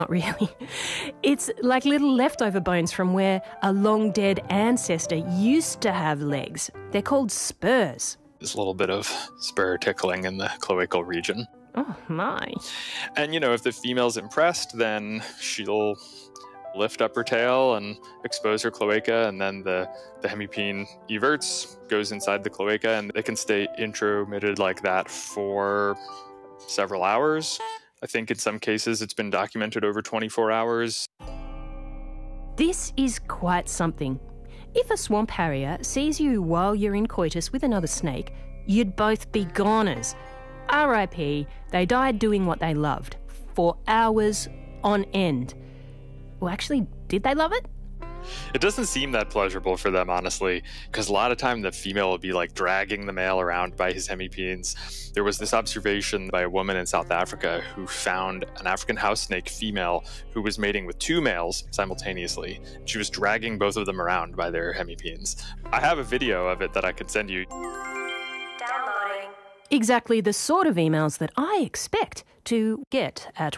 Not really. It's like little leftover bones from where a long-dead ancestor used to have legs. They're called spurs. There's a little bit of spur tickling in the cloacal region. Oh, my. And, if the female's impressed, then she'll lift up her tail and expose her cloaca, and then the hemipene everts, goes inside the cloaca, and they can stay intromitted like that for several hours. I think in some cases it's been documented over 24 hours. This is quite something. If a swamp harrier sees you while you're in coitus with another snake, you'd both be goners. R.I.P. They died doing what they loved for hours on end. Well, actually, did they love it? It doesn't seem that pleasurable for them, honestly, because a lot of time the female will be like dragging the male around by his hemipenes. There was this observation by a woman in South Africa who found an African house snake female who was mating with two males simultaneously. She was dragging both of them around by their hemipenes. I have a video of it that I could send you. Downloading. Exactly the sort of emails that I expect to get at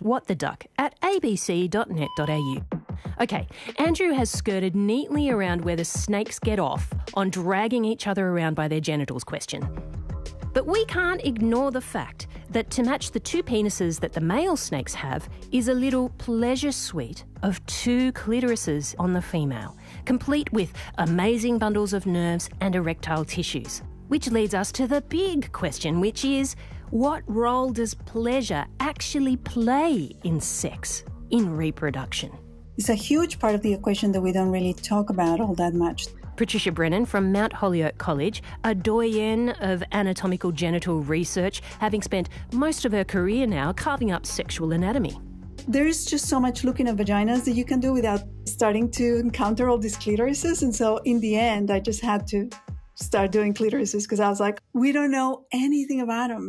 whattheduck@abc.net.au. Okay, Andrew has skirted neatly around where the snakes get off on dragging each other around by their genitals question. But we can't ignore the fact that to match the two penises that the male snakes have is a little pleasure suite of two clitorises on the female, complete with amazing bundles of nerves and erectile tissues. Which leads us to the big question, which is, what role does pleasure actually play in sex, in reproduction? It's a huge part of the equation that we don't really talk about all that much. Patricia Brennan from Mount Holyoke College, a doyenne of anatomical genital research, having spent most of her career now carving up sexual anatomy. There is just so much looking at vaginas that you can do without starting to encounter all these clitorises. And so in the end, I just had to start doing clitorises because I was like, we don't know anything about them.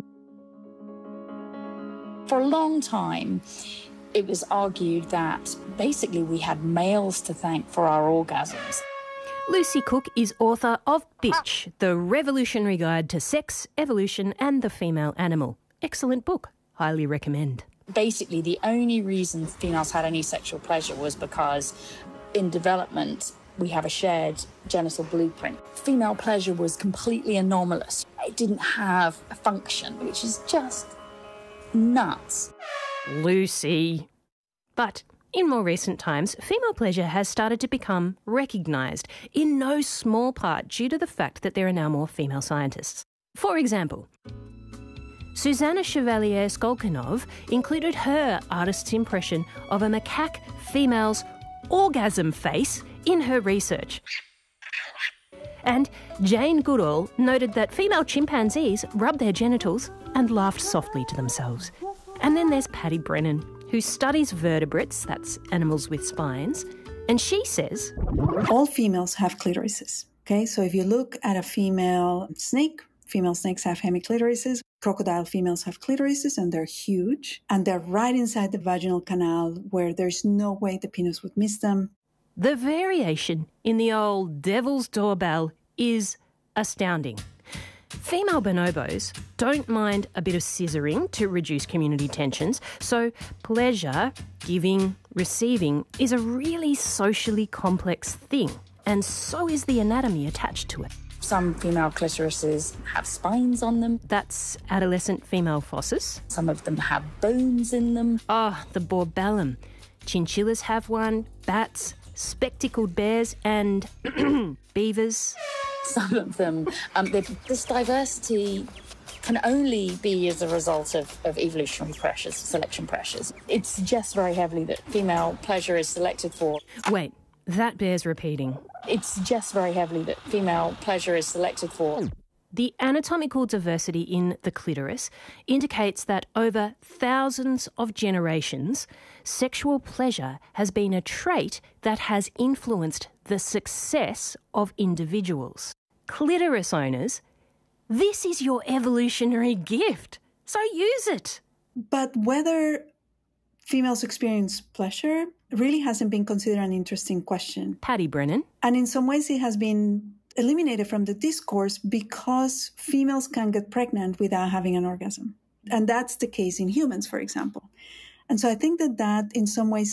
For a long time, it was argued that basically we had males to thank for our orgasms. Lucy Cook is author of Bitch, The Revolutionary Guide to Sex, Evolution and the Female Animal. Excellent book. Highly recommend. Basically, the only reason females had any sexual pleasure was because in development, we have a shared genital blueprint. Female pleasure was completely anomalous. It didn't have a function, which is just nuts. Lucy. But in more recent times, female pleasure has started to become recognised, in no small part due to the fact that there are now more female scientists. For example, Susanna Chevalier Skolkinov included her artist's impression of a macaque female's orgasm face in her research. And Jane Goodall noted that female chimpanzees rub their genitals and laughed softly to themselves. And then there's Patty Brennan, who studies vertebrates, that's animals with spines, and she says, all females have clitorises, okay? So if you look at a female snakes have hemiclitoris. Crocodile females have clitorises, and they're huge, and they're right inside the vaginal canal where there's no way the penis would miss them. The variation in the old devil's doorbell is astounding. Female bonobos don't mind a bit of scissoring to reduce community tensions, so pleasure, giving, receiving is a really socially complex thing, and so is the anatomy attached to it. Some female clitorises have spines on them. That's adolescent female fosses. Some of them have bones in them. The borbellum. Chinchillas have one, bats, spectacled bears and beavers. Some of them, this diversity can only be as a result of evolutionary pressures, selection pressures. It suggests very heavily that female pleasure is selected for. Wait, that bears repeating. It suggests very heavily that female pleasure is selected for. The anatomical diversity in the clitoris indicates that over thousands of generations, sexual pleasure has been a trait that has influenced the success of individuals. Clitoris owners, this is your evolutionary gift, so use it. But whether females experience pleasure really hasn't been considered an interesting question. Patty Brennan. And in some ways it has been eliminated from the discourse because females can get pregnant without having an orgasm. And that's the case in humans, for example. And so I think that in some ways